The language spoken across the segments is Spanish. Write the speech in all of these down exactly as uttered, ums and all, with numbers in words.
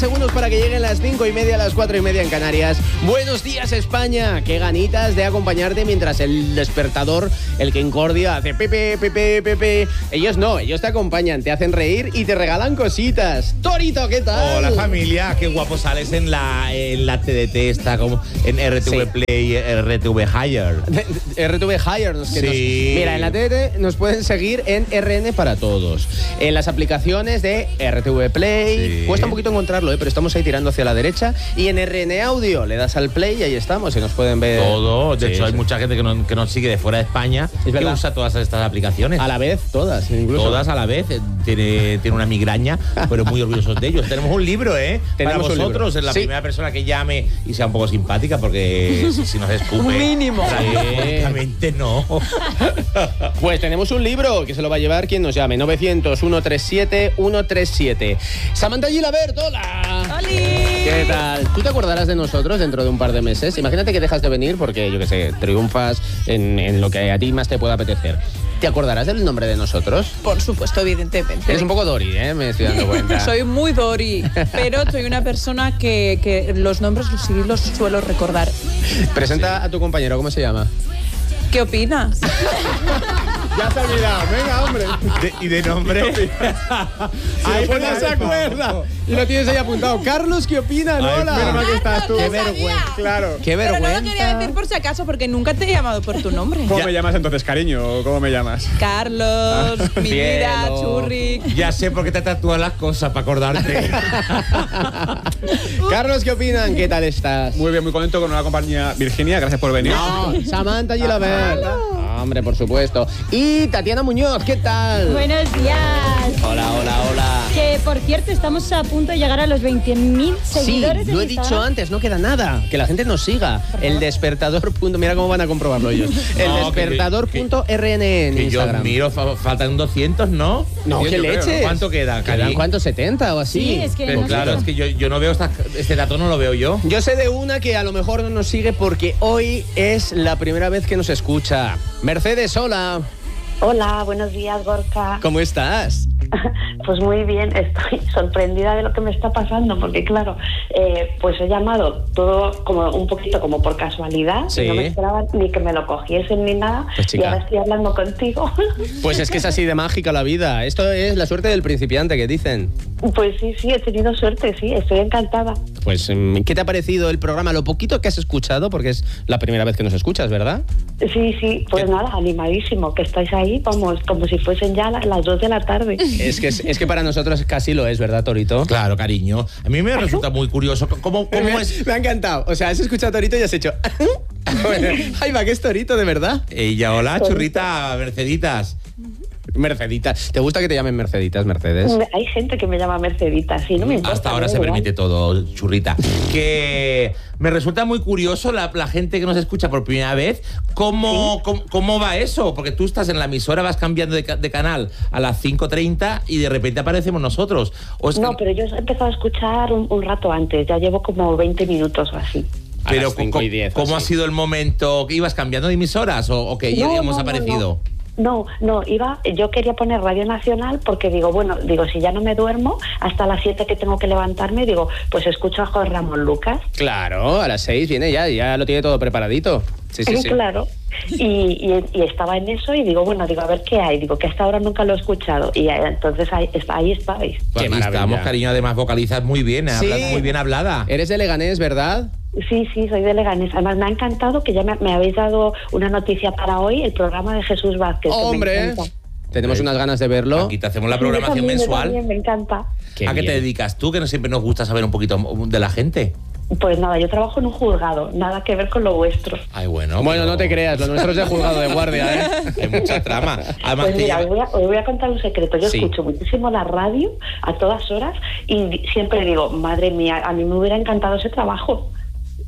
Segundos para que lleguen las cinco y media, las cuatro y media en Canarias. Buenos días, España. Qué ganitas de acompañarte mientras el despertador, el que incordia, hace pepe, pepe, pepe. Ellos no, ellos te acompañan, te hacen reír y te regalan cositas. Torito, ¿qué tal? Hola, familia. Qué guapo sales en la, en la T D T, está como en R T V sí. Play, R T V Higher. R T V Higher. Nos, que sí. nos, mira, en la T D T nos pueden seguir en R N para todos. En las aplicaciones de R T V Play. Sí. Cuesta un poquito encontrarlo, pero estamos ahí tirando hacia la derecha. Y en R N Audio le das al play y ahí estamos y nos pueden ver todo. De sí, hecho, sí. hay mucha gente que, no, que nos sigue de fuera de España es que verdad. usa todas estas aplicaciones. A la vez, todas, incluso. Todas a la vez. Tiene, tiene una migraña, pero muy orgullosos de ellos. Tenemos un libro, ¿eh? Tenemos Para vosotros, es la sí. primera persona que llame y sea un poco simpática, porque si, si nos escupe. Un mínimo. Prácticamente no. Pues tenemos un libro que se lo va a llevar quien nos llame. novecientos, ciento treinta y siete, ciento treinta y siete. Samantha Gilabert, hola. ¡Holi! ¿Qué tal? ¿Tú te acordarás de nosotros dentro de un par de meses? Imagínate que dejas de venir porque, yo qué sé, triunfas en, en lo que a ti más te pueda apetecer. ¿Te acordarás del nombre de nosotros? Por supuesto, evidentemente. Eres un poco Dori, ¿eh? Me estoy dando cuenta. Soy muy Dori, pero soy una persona que, que los nombres sí los suelo recordar. Presenta sí. a tu compañero, ¿cómo se llama? ¿Qué opinas? Ya se ha olvidado, venga, hombre. De, ¿Y de nombre? Si ahí pues no se acuerda. Y lo tienes ahí apuntado. Carlos, ¿qué opinas? Hola. Menos mal que estás tú. Qué vergüenza. Claro. Qué vergüenza. Pero no lo quería decir por si acaso, porque nunca te he llamado por tu nombre. ¿Cómo ya. me llamas entonces, cariño? ¿Cómo me llamas? Carlos, mi vida, Churri. Ya sé por qué te tatúas las cosas, para acordarte. Carlos, ¿qué opinan? ¿Qué tal estás? Muy bien, muy contento con una compañía. Virginia, gracias por venir. No, Samantha Gilabert. Hombre, por supuesto. Y Tatiana Muñoz, ¿qué tal? Buenos días. Hola, hola, hola. Que, por cierto, estamos a punto de llegar a los veinte mil seguidores. Sí, lo he en dicho Instagram. antes, no queda nada. Que la gente nos siga. El despertador. Punto, mira cómo van a comprobarlo ellos. El No, despertador punto R N en que Instagram. Yo miro, fa- faltan doscientos, ¿no? No, ¿qué leches? ¿Cuánto queda, ¿Quedan cuántos? ¿setenta o así? Sí, es que Pero no claro, sé. es que yo, yo no veo esta, este dato, no lo veo yo. Yo sé de una que a lo mejor no nos sigue porque hoy es la primera vez que nos escucha. Mercedes, hola. Hola, buenos días, Gorka. ¿Cómo estás? Pues muy bien, estoy sorprendida de lo que me está pasando, porque claro, eh, pues he llamado todo como un poquito como por casualidad, sí. y no me esperaba ni que me lo cogiesen ni nada, pues, chica, y ahora estoy hablando contigo. Pues es que es así de mágica la vida. Esto es la suerte del principiante, que dicen. Pues sí, sí, he tenido suerte, sí, estoy encantada. Pues, ¿qué te ha parecido el programa? Lo poquito que has escuchado, porque es la primera vez que nos escuchas, ¿verdad? Sí, sí, pues ¿Qué? nada, animadísimo, que estáis ahí, vamos, como si fuesen ya las dos de la tarde. Es que, es, es que para nosotros casi lo es, ¿verdad, Torito? Claro, cariño. A mí me resulta muy curioso. ¿Cómo, cómo es? Me ha encantado. O sea, has escuchado a Torito y has hecho... Ay, va, que es Torito, de verdad. Ella, hola, churrita, Merceditas. Merceditas. ¿Te gusta que te llamen Merceditas, Mercedes? Hay gente que me llama Mercedita, sí, no me importa. Hasta ahora me se da igual. permite todo, churrita. Que me resulta muy curioso la, la gente que nos escucha por primera vez. ¿Cómo, ¿Sí? cómo, cómo va eso? Porque tú estás en la emisora, vas cambiando de, de canal a las cinco treinta y de repente aparecemos nosotros. ¿O es no, que... pero yo he empezado a escuchar un, un rato antes, ya llevo como veinte minutos o así. Pero cinco y diez, ¿cómo así. ha sido el momento? ¿Que ibas cambiando de emisoras o, o que No, hemos no, aparecido? No, no. No, no, iba, yo quería poner Radio Nacional porque digo, bueno, digo, si ya no me duermo hasta las siete que tengo que levantarme, digo, pues escucho a Juan Ramón Lucas. Claro, a las seis viene ya, ya lo tiene todo preparadito. Sí, sí, sí. Claro. Y, y, y estaba en eso y digo, bueno, digo, a ver qué hay. Digo, que hasta ahora nunca lo he escuchado. Y entonces ahí, ahí estáis. Pues Qué aquí estamos, cariño, además vocalizas muy bien, Sí. hablas muy bien hablada. Eres de Leganés, ¿verdad? Sí, sí, soy de Leganés. Además, me ha encantado que ya me, me habéis dado una noticia para hoy, el programa de Jesús Vázquez. ¡Hombre! Tenemos unas ganas de verlo. Aquí te hacemos la programación Sí, también, mensual. también, me encanta. Qué ¿A qué te bien. dedicas tú? Que no siempre nos gusta saber un poquito de la gente. Pues nada, yo trabajo en un juzgado, nada que ver con lo vuestro. Ay, bueno. Bueno, pero... no te creas, lo nuestro es de juzgado de guardia, ¿eh? Hay mucha trama. Además, Pues te mira, lleva- os voy, a, os voy a contar un secreto. Yo Sí. escucho muchísimo la radio a todas horas y siempre digo, madre mía, a mí me hubiera encantado ese trabajo.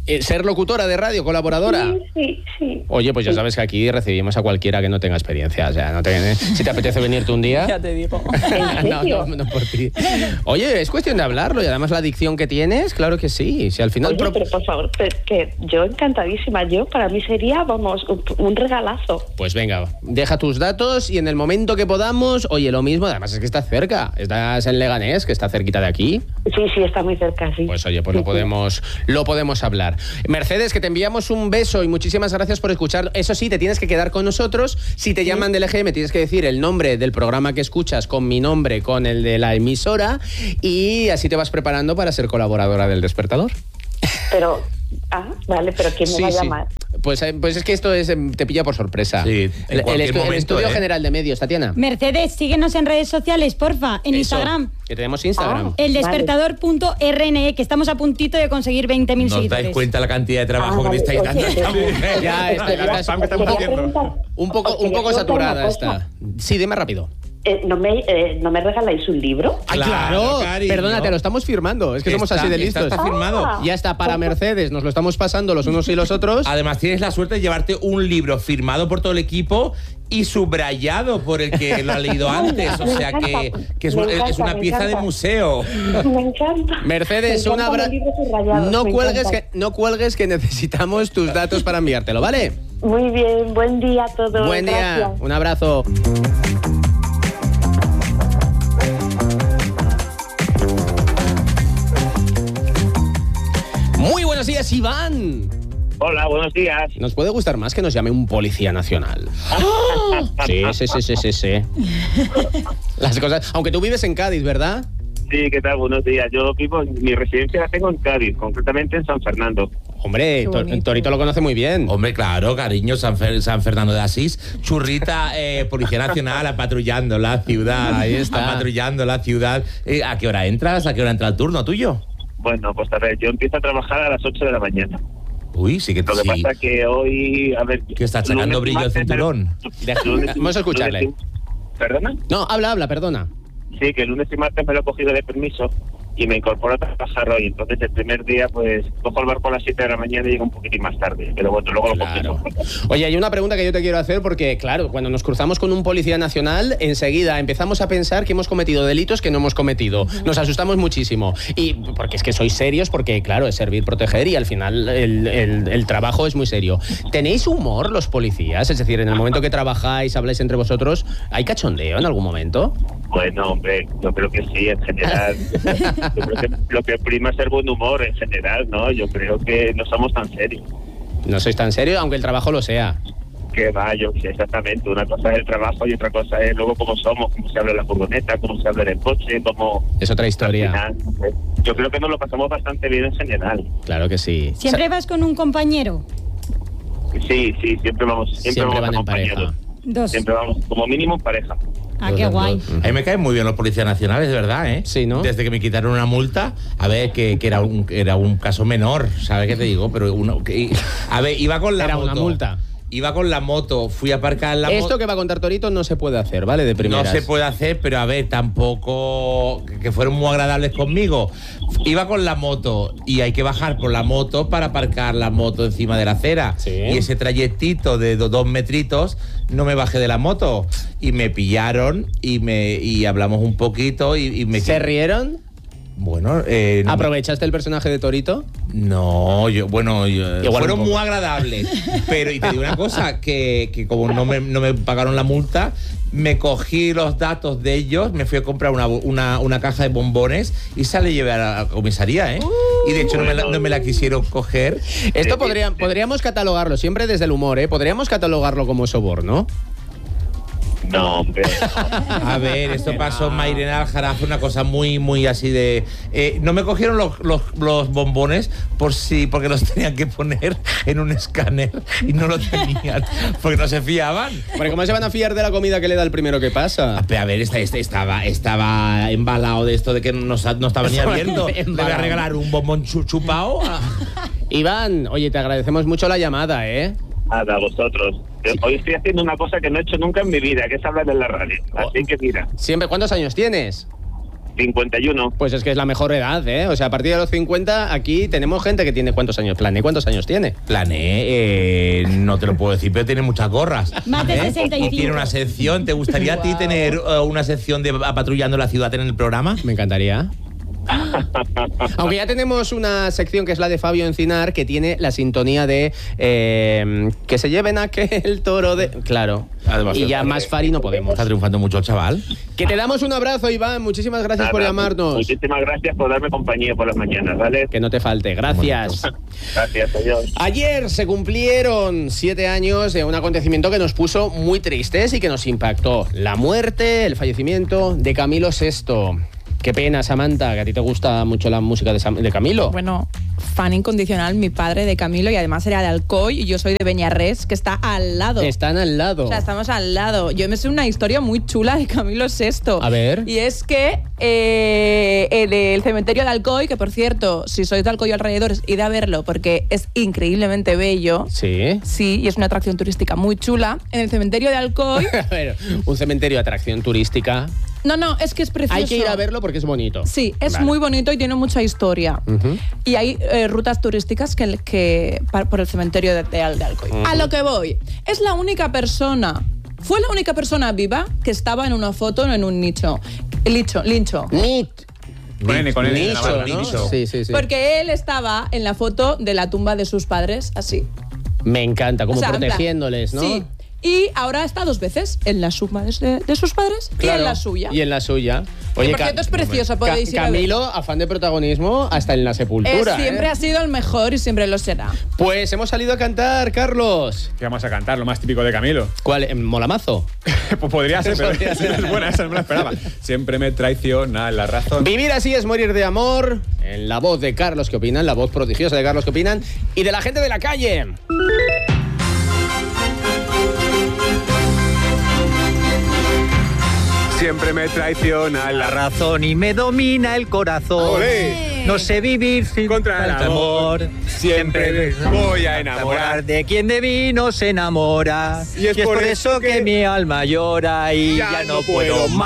Eh, ¿Ser locutora de radio, colaboradora? Sí, sí, sí. Oye, pues ya Sí. sabes que aquí recibimos a cualquiera que no tenga experiencia. O sea, no te, si te apetece venirte un día... Ya te digo. ¿En no, serio? no, no por ti. Oye, es cuestión de hablarlo y además la adicción que tienes, claro que sí. Si al final... Oye, pro- pero por favor, pero que yo encantadísima. Yo, para mí sería, vamos, un, un regalazo. Pues venga, deja tus datos y en el momento que podamos, oye, lo mismo, además es que estás cerca. Estás en Leganés, que está cerquita de aquí. Sí, sí, está muy cerca, sí. Pues oye, pues Sí, lo sí. podemos, lo podemos hablar. Mercedes, que te enviamos un beso y muchísimas gracias por escuchar. Eso sí, te tienes que quedar con nosotros. Si te llaman del E G M, tienes que decir el nombre del programa que escuchas con mi nombre, con el de la emisora, y así te vas preparando para ser colaboradora del Despertador. Pero, ah, vale, pero ¿quién me Sí, va a sí. llamar? Pues, eh, pues es que esto es, em, te pilla por sorpresa. Sí, en el, el cualquier estu- el momento, Estudio ¿eh? General de Medios, Tatiana. Mercedes, síguenos en redes sociales, porfa, en Eso, Instagram. que tenemos Instagram. Ah. El despertador punto R N E, que estamos a puntito de conseguir veinte mil ¿Nos seguidores. dais cuenta la cantidad de trabajo Ah, que le estáis vale, dando a esta oye, mujer? Ya, este, Quería- estás spam que estamos quería haciendo. preguntar- un poco, os un quería poco preguntar saturada una cosa. está. Sí, dime rápido. Eh, ¿no, me, eh, ¿No me regaláis un libro? ¡Ay, Claro, claro! cariño. Perdona, te lo estamos firmando. Es que somos Está- así de está- listos. Está firmado. Ah. Ya está, para Mercedes, nos lo estamos pasando los unos y los otros. Además, tienes la suerte de llevarte un libro firmado por todo el equipo y subrayado por el que lo ha leído antes. O Me sea que, encanta, que es, me un- encanta, es una me pieza de encanta. museo. Me encanta. Mercedes, Me un encantan abrazo. los libros subrayados, No me cuelgues, encantan. que, no cuelgues que necesitamos tus datos para enviártelo, ¿vale? Muy bien, buen día a todos. Buen día, Gracias. un abrazo. Muy buenos días, Iván. Hola, buenos días. Nos puede gustar más que nos llame un policía nacional. Sí, sí, sí, sí, sí, sí. Las cosas, aunque tú vives en Cádiz, ¿verdad? Sí, ¿qué tal? Buenos días. Yo vivo, mi residencia la tengo en Cádiz, concretamente en San Fernando. Hombre, Qué Tor- bonito. Torito lo conoce muy bien. Hombre, claro, cariño, San, Fer- San Fernando de Asís. Churrita, eh, Policía Nacional, apatrullando la ciudad. Ahí está. Apatrullando la ciudad. Eh, ¿A qué hora entras? ¿A qué hora entra el turno tuyo? Bueno, pues a ver, yo empiezo a trabajar a las ocho de la mañana. Uy, sí que Lo que sí. pasa que hoy, a ver... Que está sacando lunes y brillo al martes, cinturón. Deja- lunes y- vamos a escucharle. lunes y- ¿Perdona? No, habla, habla, perdona. Sí, que el lunes y martes me lo he cogido de permiso y me incorporo a trabajar hoy. Entonces el primer día, pues, cojo el barco a las siete de la mañana y llego un poquitín más tarde. Pero bueno, luego lo Claro. cogemos. Oye, hay una pregunta que yo te quiero hacer porque, claro, cuando nos cruzamos con un policía nacional, enseguida empezamos a pensar que hemos cometido delitos que no hemos cometido. Nos asustamos muchísimo. Y porque es que sois serios, porque, claro, es servir, proteger y al final el, el- el trabajo es muy serio. ¿Tenéis humor los policías? Es decir, en el momento que trabajáis, habláis entre vosotros, ¿hay cachondeo en algún momento? Bueno, hombre, yo creo que sí, en general. Yo creo que lo que prima es el buen humor en general, ¿no? Yo creo que no somos tan serios. No sois tan serios, aunque el trabajo lo sea. Que va, yo sé exactamente. Una cosa es el trabajo y otra cosa es luego cómo somos, cómo se habla en la furgoneta, cómo se habla en el coche, cómo... Es otra historia. Al final, no sé. Yo creo que nos lo pasamos bastante bien en general. Claro que sí. ¿Siempre vas con un compañero? Sí, sí, siempre vamos, siempre, Siempre vamos van en acompañados. pareja. Dos. Siempre vamos, como mínimo en pareja. Ah, qué guay. A mí me caen muy bien los policías nacionales, de verdad, ¿eh? Sí, ¿no? Desde que me quitaron una multa, a ver, que, que era, un, era un caso menor, ¿sabes qué te digo? Pero uno, que, a ver, iba con la Era moto. una multa. Iba con la moto, fui a aparcar la moto. Esto que va a contar Torito no se puede hacer, ¿vale? De No primeras. se puede hacer, pero a ver, tampoco que- que fueron muy agradables conmigo. Iba con la moto y hay que bajar por la moto para aparcar la moto encima de la acera. Sí. Y ese trayectito de do- dos metritos no me bajé de la moto y me pillaron y me y hablamos un poquito y, y me ¿Se rieron? bueno, eh, no, ¿Aprovechaste el personaje de Torito? no, yo, bueno, yo- Igual fueron un poco. muy agradables. Pero, y te digo una cosa, que, que como no me, no me pagaron la multa, me cogí los datos de ellos, me fui a comprar una, una, una caja de bombones y se la llevé a la comisaría, ¿eh? y de hecho no me, la, no me la quisieron coger. Esto podría, podríamos catalogarlo, siempre desde el humor, ¿eh? Podríamos catalogarlo como soborno. No, hombre. A ver, esto pasó en Mairena Aljarafe, una cosa muy, muy así de... eh, no me cogieron los, los, los bombones por si, porque los tenían que poner en un escáner y no lo tenían, porque no se fiaban. Porque ¿cómo se van a fiar de la comida que le da el primero que pasa? A ver, esta, esta- estaba, estaba embalado de esto de que no, sa- no estaba ni Estaba abierto. Le voy a embalado. regalar un bombón chu- chupao. Iván, oye, te agradecemos mucho la llamada, ¿eh? Nada, vosotros. Hoy estoy haciendo una cosa que no he hecho nunca en mi vida, que es hablar en la radio. Así que mira, Siempre, ¿cuántos años tienes? cincuenta y uno. Pues es que es la mejor edad, ¿eh? O sea, a partir de los cincuenta, aquí tenemos gente que tiene... ¿Cuántos años? Plané, ¿cuántos años tiene? Plané, eh, no te lo puedo decir, pero tiene muchas gorras. Más de sesenta y cinco. Y tiene una sección. ¿Te gustaría a ti tener uh, una sección de a patrullando la ciudad en el programa? Me encantaría. Aunque ya tenemos una sección que es la de Fabio Encinar, que tiene la sintonía de eh, que se lleven aquel toro de... Claro. Además, y ya más Fari no podemos. Está triunfando mucho el chaval. Que te damos un abrazo, Iván. Muchísimas gracias Nada, por llamarnos. Muchísimas gracias por darme compañía por las mañanas, ¿vale? Que no te falte. Gracias. Gracias, adiós. Ayer se cumplieron siete años de un acontecimiento que nos puso muy tristes y que nos impactó. La muerte, el fallecimiento de Camilo sexto. Qué pena, Samantha, que a ti te gusta mucho la música de, Sam- de Camilo. Bueno, fan incondicional, mi padre de Camilo, y además era de Alcoy y yo soy de Beñarrés, que está al lado. Están al lado. O sea, estamos al lado. Yo me sé una historia muy chula de Camilo sexto. A ver. Y es que eh, el, el cementerio de Alcoy, que por cierto, si sois de Alcoy o alrededores, id a verlo porque es increíblemente bello. Sí. Sí, y es una atracción turística muy chula. En el cementerio de Alcoy... A ver, un cementerio de atracción turística. No, no, es que es precioso. Hay que ir a verlo porque es bonito. Sí, es Vale. muy bonito y tiene mucha historia. Uh-huh. Y hay eh, rutas turísticas que, que pa- por el cementerio de, de, Al- de Alcoy. Uh-huh. A lo que voy. Es la única persona, fue la única persona viva que estaba en una foto en un nicho. Licho, lincho. Nit. Con N, con N. Nicho, Navarra, ¿no? Nicho. Sí, sí, sí. Porque él estaba en la foto de la tumba de sus padres, así. Me encanta, como O sea, en plan, protegiéndoles, ¿no? Sí. Y ahora está dos veces, en la suma de, de sus padres y Claro. en la suya. Y en la suya. Que, por Ca- cierto, es preciosa, Ca- podéis ir a ver. Camilo, afán de protagonismo hasta en la sepultura. Eh, siempre ¿eh? ha sido el mejor y siempre lo será. Pues hemos salido a cantar, Carlos. ¿Qué vamos a cantar? Lo más típico de Camilo. ¿Cuál? ¿En Molamazo? Pues podría ser, pero Podría ser. es buena, esa no me la esperaba. Siempre me traiciona la razón. Vivir así es morir de amor. En la voz de Carlos que opinan, la voz prodigiosa de Carlos que opinan y de la gente de la calle. Siempre me traiciona la La razón. razón y me domina el corazón. ¡Olé! No sé vivir sin Contra el falta amor. Siempre me voy a enamorar. de quien de mí no se enamora. Y es por eso que, que mi alma llora y ya ya, no no puedo puedo más.